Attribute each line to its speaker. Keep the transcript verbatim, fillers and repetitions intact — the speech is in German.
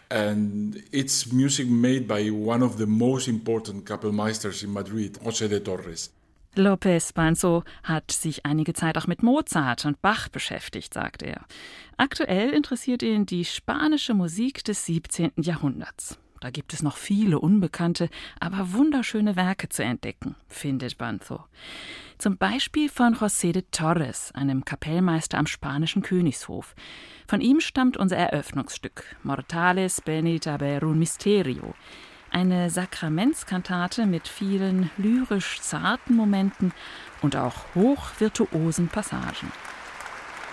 Speaker 1: And it's music made by one of the most important Kapellmeisters in Madrid, José de Torres.
Speaker 2: López Banzo hat sich einige Zeit auch mit Mozart und Bach beschäftigt, sagt er. Aktuell interessiert ihn die spanische Musik des siebzehnten Jahrhunderts. Da gibt es noch viele unbekannte, aber wunderschöne Werke zu entdecken, findet Banzo. Zum Beispiel von José de Torres, einem Kapellmeister am spanischen Königshof. Von ihm stammt unser Eröffnungsstück, Mortales bene haber un misterio. Eine Sakramentskantate mit vielen lyrisch zarten Momenten und auch hochvirtuosen Passagen.